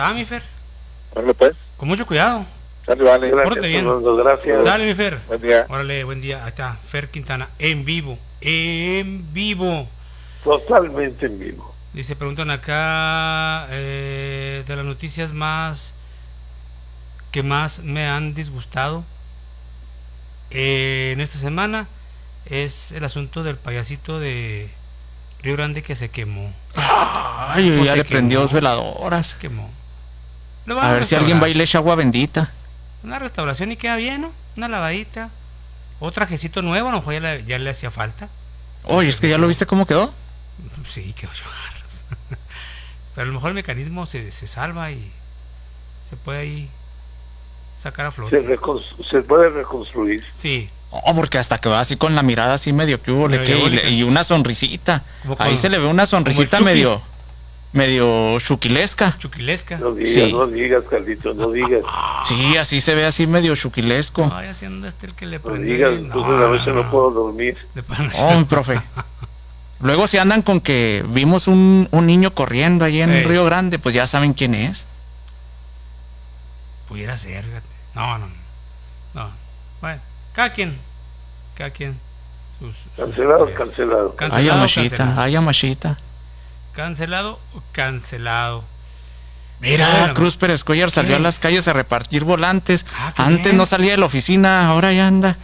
está, mi Fer? Vale, pues. Con mucho cuidado. Dale, vale. Pórtate bien. Gracias. Sale, mi Fer. Buen día. Órale, buen día. Ahí está, Fer Quintana, en vivo. En vivo. Totalmente en vivo. Dice, preguntan acá de las noticias que más me han disgustado en esta semana es el asunto del payasito de Río Grande que se quemó. Ay, Pues ya se le prendió quemó. 2 veladoras. Se quemó. Lo van A ver si alguien va y restaurar. le echa agua bendita. Una restauración y queda bien, ¿no? Una lavadita. O trajecito nuevo, a lo mejor ya le hacía falta. Oye, es que ya lo viste cómo quedó. Sí, que 8 garras. Pero a lo mejor el mecanismo se salva y se puede ahí sacar a flote. Se puede reconstruir. Sí. Oh, porque hasta que va así con la mirada así medio que hubo, Medio diabólica. y una sonrisita. Como Ahí con- se le ve una sonrisita como el Chucky. medio chuquilesca. Chuquilesca. No digas, Sí. no digas, Carlitos, no digas. Sí, así se ve así medio chuquilesco. Ay, haciendo el que le No prendió. digas, y- entonces a veces no puedo dormir. De pana. Oh, profe. Luego si andan con que vimos un niño corriendo ahí en Ey. Río Grande, pues ya saben quién es. Pudiera ser, fíjate. No. Bueno, cada quien. Cancelado, ideas. cancelado. Ay, Cancelado, amachita, ay, amachita. Cancelado. Mira, Bueno, Cruz Pérez Cuellar salió ¿qué? a las calles a repartir volantes. Ah, qué Antes bien. no salía de la oficina, ahora ya anda.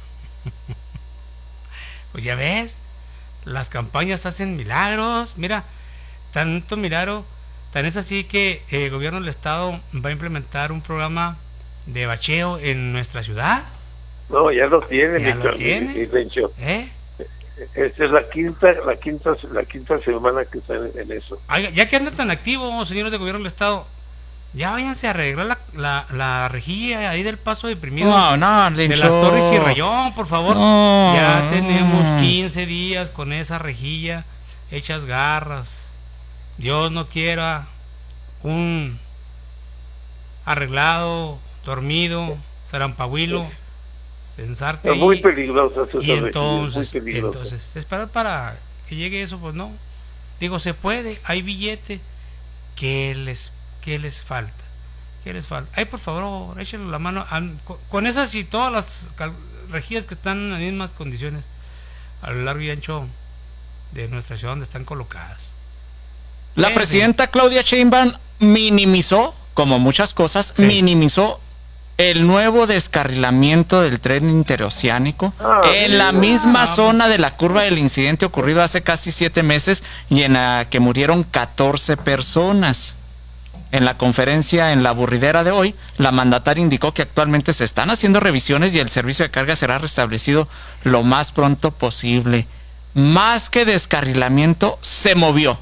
Pues ya ves, las campañas hacen milagros. Mira, tanto milagro, tan es así que el gobierno del estado va a implementar un programa de bacheo en nuestra ciudad. No, ya lo tiene, Ya mi lo Carlos, tiene. mi Rencho. ¿Eh? Esta es la quinta semana que está en eso. Oiga, ya que andan tan activos, señores del gobierno del estado, ya váyanse a arreglar la rejilla ahí del paso deprimido. No, De Lencho. las Torres y Rayón, por favor. No. Ya tenemos 15 días con esa rejilla hechas garras. Dios no quiera un arreglado, dormido, zarampahuilo, sensarte Es muy ahí. peligrosa esa Y rejilla, entonces, muy peligrosa. esperar para que llegue eso, pues no. Digo, se puede, hay billete. ¿Qué les falta? ¿Qué les falta? Ay, por favor, échenle la mano. Con esas y todas las rejillas que están en las mismas condiciones a lo largo y ancho de nuestra ciudad donde están colocadas. La presidenta Claudia Sheinbaum minimizó, como muchas cosas, Sí. minimizó el nuevo descarrilamiento del tren interoceánico en la misma zona de la curva del incidente ocurrido hace casi 7 meses y en la que murieron 14 personas. En la conferencia en la aburridera de hoy, la mandataria indicó que actualmente se están haciendo revisiones y el servicio de carga será restablecido lo más pronto posible. Más que descarrilamiento, se movió.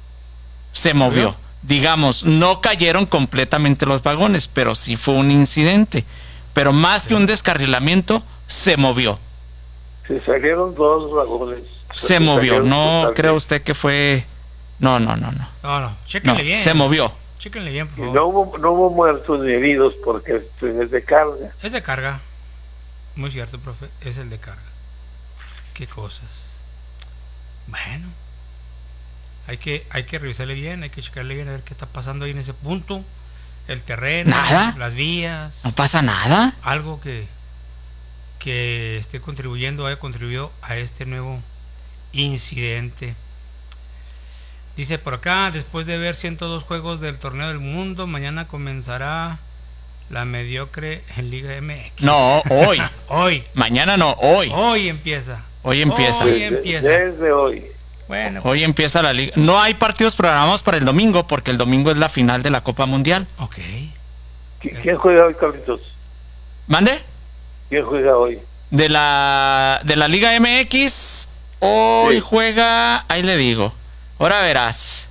Digamos, no cayeron completamente los vagones, pero sí fue un incidente. Pero más que un descarrilamiento, se movió. Se salieron 2 vagones. Se movió. salieron No totalmente. cree usted que fue... No, No, no, chéquenle bien. se movió. Chéquenle bien, por Y favor. no hubo muertos ni heridos porque el tren es de carga. Es de carga. Muy cierto, profe. Es el de carga. Qué cosas. Bueno. Hay que revisarle bien, hay que checarle bien a ver qué está pasando ahí en ese punto. El terreno, ¿Nada? las vías. No pasa nada. Algo que esté haya contribuido a este nuevo incidente. Dice por acá, después de ver 102 juegos del torneo del mundo, mañana comenzará la mediocre en Liga MX. No, hoy. Hoy. Mañana no, hoy. Hoy empieza. Hoy empieza. Hoy empieza. Desde hoy. Bueno, Hoy empieza la liga. No hay partidos programados para el domingo porque el domingo es la final de la Copa Mundial. ok. ¿Quién juega hoy, Carlitos? ¿Mande? ¿Quién juega hoy? De la Liga MX, hoy Sí. juega, ahí le digo. Ahora verás.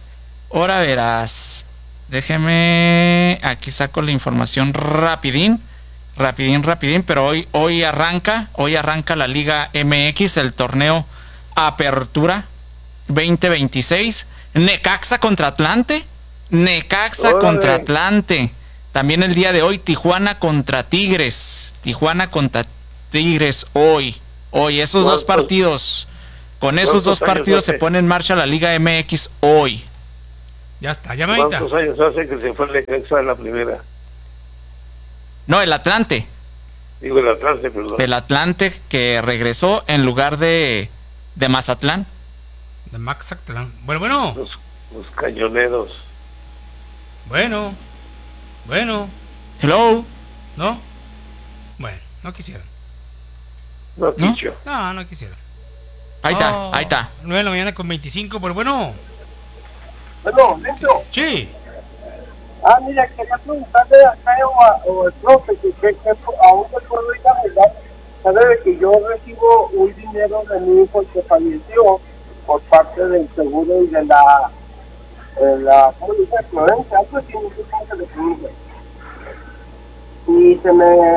Déjeme, aquí saco la información rapidín, pero hoy arranca la Liga MX, el torneo Apertura 2026. Necaxa contra Atlante. Órale. También el día de hoy, Tijuana contra Tigres. Hoy. Esos dos ¿Cuántos? partidos. Con esos dos ¿Cuántos años partidos se hace? pone en marcha la Liga MX hoy. Ya está, llamadita. ¿Cuántos años hace que se fue el Necaxa a la primera? No, el Atlante. Digo, el Atlante, perdón. El Atlante que regresó en lugar de Mazatlán. De Max Actlán. Bueno. Los cañoneros. Bueno. Hello. ¿No? Bueno, no quisieron. No, Ticho. No quisieron. Ahí está. 9 de la mañana con 25, pero bueno. Bueno, Neto. Sí. Mira, quería preguntarle acá o el profe, que aún se puede ir a arreglar. Sabe de que yo recibo un dinero de mi hijo que falleció por parte del seguro y de la ¿cómo dice? Florencia, algo así, no sé cómo se le pronuncia. Y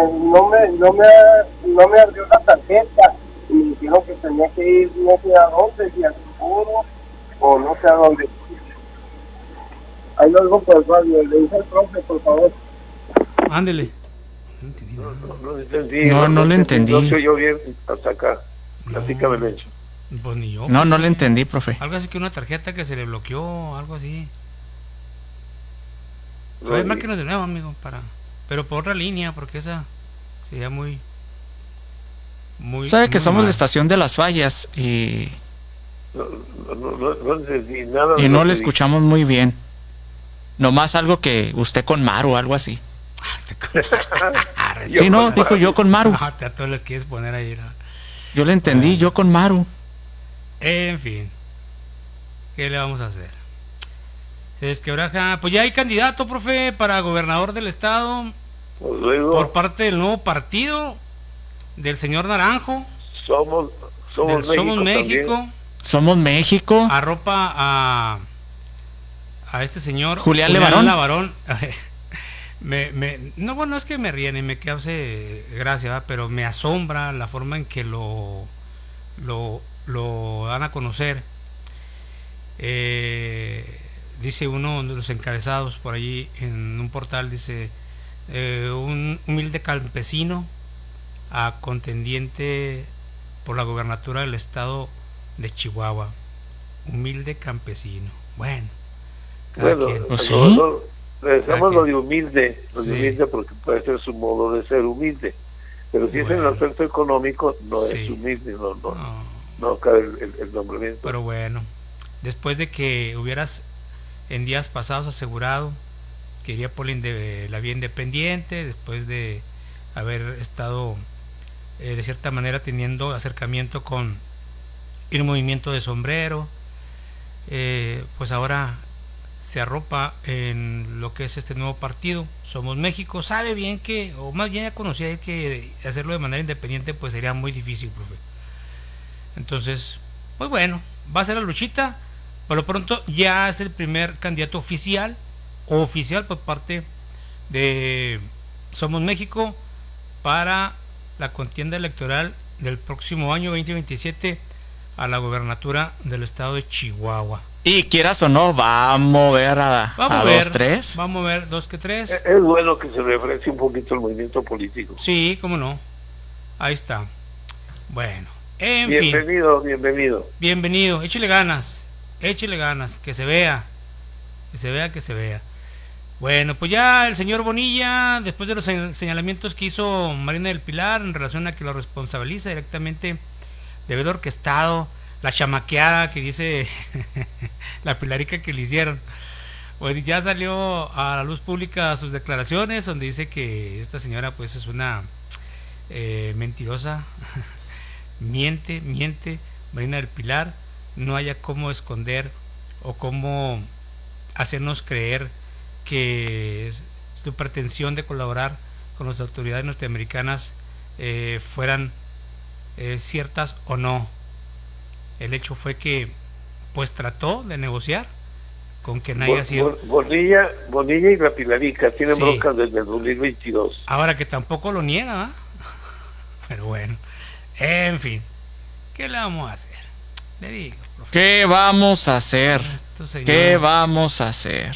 no me abrió la tarjeta y me dijeron que tenía que ir no sé a dónde, si al seguro o no sé a dónde. Ahí lo digo por el radio, le dice al profe, por favor. Ándele. No entendí. No le entendí. No se oyó bien hasta acá. Platícame el hecho. Pues ni yo. No le entendí, profe. Algo así que una tarjeta que se le bloqueó, algo así. No, Es más que nos de nuevo, amigo, pero por otra línea, porque esa sería muy Sabe que muy somos mal. la estación de las fallas y No entendí nada. y de no lo le que escuchamos muy bien. Nomás algo que usted con Maru, algo así. Yo Sí, no, con dijo Maru. yo con Maru. No, te les quieres poner ahí, ¿no? Yo le entendí, yo con Maru. En fin, ¿qué le vamos a hacer? Se desquebraja. Pues ya hay candidato, profe, para gobernador del estado Pues luego por parte del nuevo partido del señor Naranjo, somos del Somos México. México. Somos México. Arropa a este señor Julián Levarón. No, bueno, es que me ríen y me cause gracia, ¿verdad? Pero me asombra la forma en que lo dan a conocer. Dice uno de los encabezados por allí en un portal, dice un humilde campesino a contendiente por la gobernatura del estado de Chihuahua. Humilde campesino. Bueno, cada quien. Pues sí. Le decimos lo de humilde, Sí. porque puede ser su modo de ser humilde. Pero si es en el Bueno. aspecto económico, no Sí. es humilde, No, no cabe el nombramiento. pero bueno, después de que hubieras en días pasados asegurado que iría por la vía independiente, después de haber estado de cierta manera teniendo acercamiento con el movimiento de Sombrero, pues ahora se arropa en lo que es este nuevo partido, Somos México. Sabe bien que, o más bien ya conocía que hacerlo de manera independiente pues sería muy difícil, profe. Entonces, pues bueno, va a ser la luchita. Por lo pronto ya es el primer candidato oficial por parte de Somos México para la contienda electoral del próximo año 2027 a la gobernatura del estado de Chihuahua. Y quieras o no, va a mover a 2-3. Va a mover 2 que 3. Es bueno que se refresque un poquito el movimiento político. Sí, cómo no. Ahí está. Bueno, en Bienvenido. fin. Bienvenido. Échele ganas, que se vea. Que se vea. Bueno, pues ya el señor Bonilla, después de los señalamientos que hizo Marina del Pilar en relación a que lo responsabiliza directamente de haber orquestado la chamaqueada que dice la pilarica que le hicieron. Pues ya salió a la luz pública sus declaraciones donde dice que esta señora pues es una mentirosa, miente, Marina del Pilar, no haya cómo esconder o cómo hacernos creer que su pretensión de colaborar con las autoridades norteamericanas fueran ciertas o no. El hecho fue que pues trató de negociar con quien haya sido. Bonilla y la Pilarica tienen Sí. broncas desde el 2022. Ahora que tampoco lo niega, ¿va? Pero bueno, en fin, ¿qué le vamos a hacer? Le digo, profe, ¿Qué vamos a hacer? estos señores, ¿Qué vamos a hacer?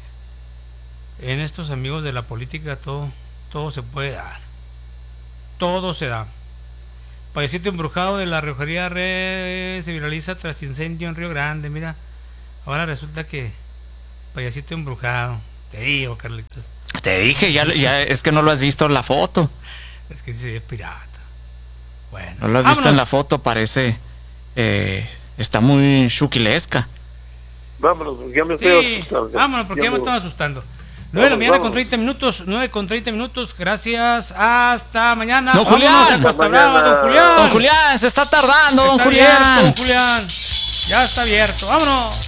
en estos amigos de la política todo se puede dar. Todo se da. Payasito embrujado de la relojería se viraliza tras incendio en Río Grande. Mira, ahora resulta que payasito embrujado. Te digo, Carlitos. Te dije, ya es que no lo has visto en la foto. Es que sí, es pirata. Bueno. No lo has visto en la foto, parece... está muy chuquilesca. Vámonos, ya me estoy asustando. Vámonos, porque ya me están asustando. 9 de la mañana con 30 minutos. 9 con 30 minutos. Gracias. Hasta mañana. Don Julián. Costa Brava, don Julián. Don Julián, se está tardando, don Julián. Abierto, don Julián. Ya está abierto. Vámonos.